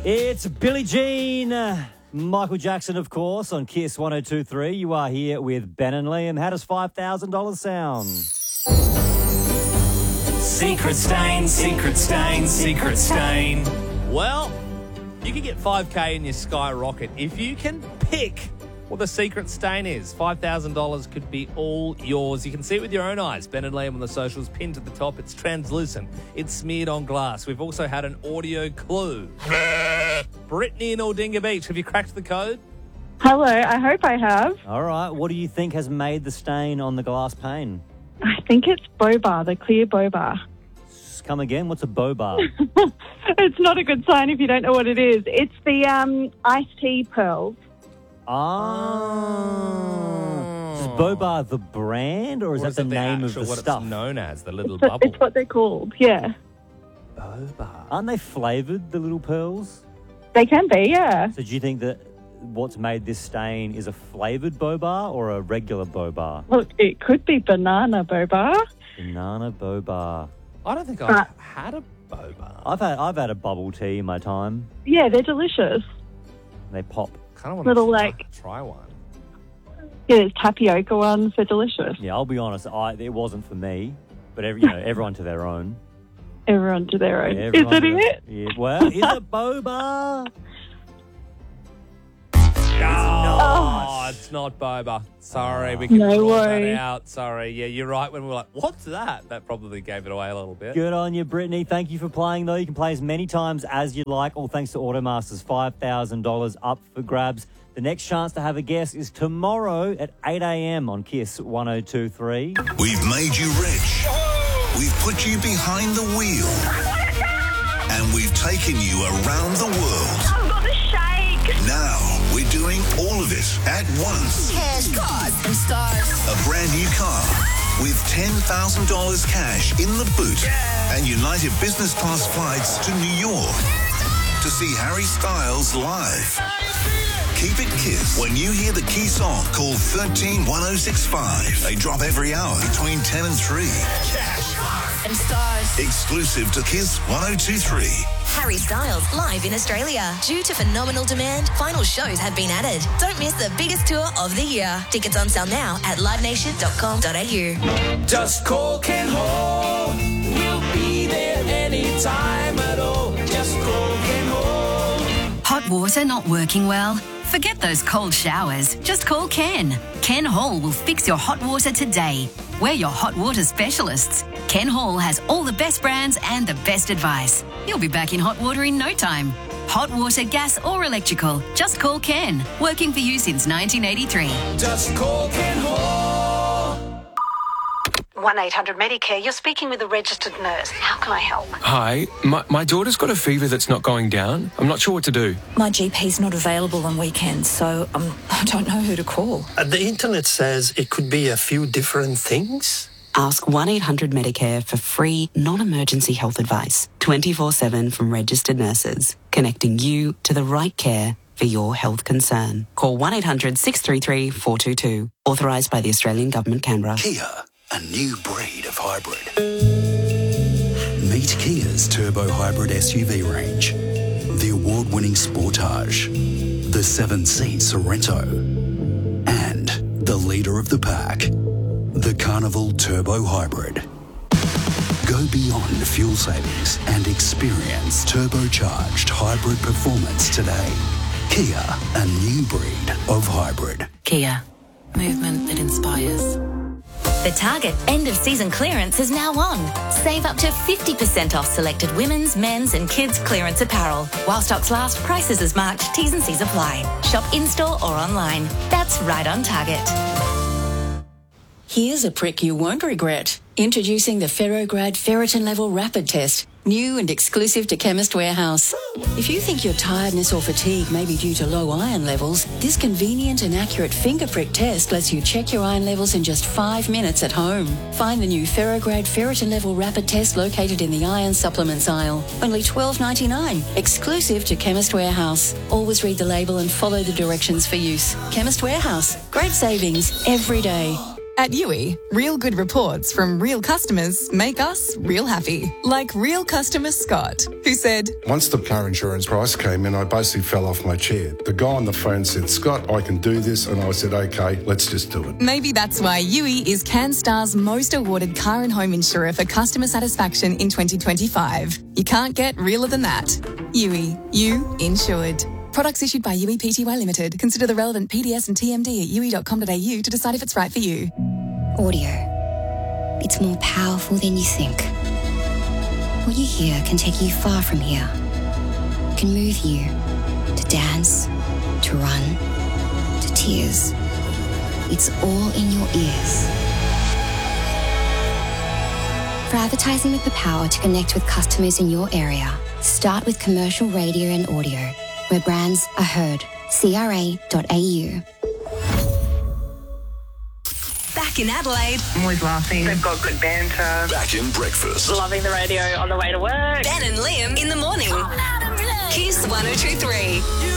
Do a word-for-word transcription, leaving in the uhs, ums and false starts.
It's Billie Jean, uh, Michael Jackson, of course, on Kiss one oh two point three. You are here with Ben and Liam. How does five thousand dollars sound? Secret stain, secret stain, secret stain. Well, you can get five K in your skyrocket if you can pick what the secret stain is. five thousand dollars could be all yours. You can see it with your own eyes. Ben and Liam on the socials, pinned to the top. It's translucent. It's smeared on glass. We've also had an audio clue. Brittany in Aldinga Beach, have you cracked the code? Hello, I hope I have. All right. What do you think has made the stain on the glass pane? I think it's Boba, the clear Boba. Come again? What's a boba? It's not a good sign if you don't know what it is. It's the um, iced tea pearls. Ah. Is boba the brand, or is Or that is the it name of actual, the what stuff? It's known as, the little It's what, bubble. it's what they're called, yeah. Boba. Aren't they flavoured, the little pearls? They can be, yeah. So do you think that what's made this stain is a flavoured boba or a regular boba? Look, it could be banana Boba. Banana boba. I don't think I've Uh, had a boba. I've had I've had a bubble tea in my time. Yeah, they're delicious. They pop. kind of want little, to try, like- try one. Yeah, there's tapioca ones. They're delicious. Yeah, I'll be honest. I it wasn't for me, but every, you know, everyone to their own. Everyone to their own. Yeah, Is everyone it to their- it? Yeah. Well, is it boba? Oh, it's not boba. Sorry, we can No rule worry. that out. Sorry. Yeah, you're right. When we were like, what's that? That probably gave it away a little bit. Good on you, Brittany. Thank you for playing, though. You can play as many times as you'd like, all thanks to Automasters. five thousand dollars up for grabs. The next chance to have a guess is tomorrow at eight a.m. on Kiss one oh two point three. We've made you rich. We've put you behind the wheel. And we've taken you around the world. I've got the shake. Now we're doing all of it at once. Cash, cars, and stars. A brand new car with ten thousand dollars cash in the boot and United Business Class flights to New York to see Harry Styles live. Keep it Kiss. When you hear the key song, call one three one oh six five. They drop every hour between ten and three. Cash, cars, and stars. Exclusive to Kiss one oh two point three. Harry Styles live in Australia. Due to phenomenal demand, final shows have been added. Don't miss the biggest tour of the year. Tickets on sale now at live nation dot com dot a u. Just call Ken Hall. We'll be there anytime at all. Just call Ken Hall. Hot water not working well? Forget those cold showers. Just call Ken. Ken Hall will fix your hot water today. We're your hot water specialists. Ken Hall has all the best brands and the best advice. You'll be back in hot water in no time. Hot water, gas or electrical. Just call Ken. Working for you since nineteen eighty-three. Just call Ken Hall. one eight hundred Medicare, you're speaking with a registered nurse. How can I help? Hi, my, my daughter's got a fever that's not going down. I'm not sure what to do. My G P's not available on weekends, so um, I don't know who to call. Uh, the internet says it could be a few different things. Ask one eight hundred Medicare for free, non-emergency health advice. twenty-four seven from registered nurses. Connecting you to the right care for your health concern. Call one eight hundred six three three four two two. Authorised by the Australian Government, Canberra. Kia, a new breed of hybrid. Meet Kia's turbo hybrid S U V range. The award-winning Sportage, the seven-seat Sorrento, and the leader of the pack, the Carnival Turbo Hybrid. Go beyond fuel savings and experience turbocharged hybrid performance today. Kia, a new breed of hybrid. Kia, movement that inspires. The Target end of season clearance is now on. Save up to fifty percent off selected women's, men's and kids clearance apparel. While stocks last, prices as marked, T's and C's apply. Shop in-store or online. That's right on Target. Here's a prick you won't regret. Introducing the Ferrograd Ferritin Level Rapid Test. New and exclusive to Chemist Warehouse. If you think your tiredness or fatigue may be due to low iron levels, this convenient and accurate finger prick test lets you check your iron levels in just five minutes at home. Find the new Ferrograd Ferritin Level Rapid Test located in the iron supplements aisle. Only twelve ninety-nine, exclusive to Chemist Warehouse. Always read the label and follow the directions for use. Chemist Warehouse. Great savings every day. At U I, real good reports from real customers make us real happy. Like real customer Scott, who said, Once the car insurance price came in, I basically fell off my chair. The guy on the phone said, Scott, I can do this. And I said, okay, let's just do it. maybe that's why U I is CanStar's most awarded car and home insurer for customer satisfaction in twenty twenty-five. You can't get realer than that. U I, you insured. Products issued by U I P T Y Limited. Consider the relevant P D S and T M D at u i dot com dot a u to decide if it's right for you. Audio. It's more powerful than you think. What you hear can take you far from here. Can move you to dance, to run, to tears. It's all in your ears. For advertising with the power to connect with customers in your area, start with commercial radio and audio, where brands are heard. C R A dot A U. Back in Adelaide. I'm always laughing. They've got good banter. Back in breakfast. Loving the radio on the way to work. Ben and Liam in the morning. Kiss one oh two three.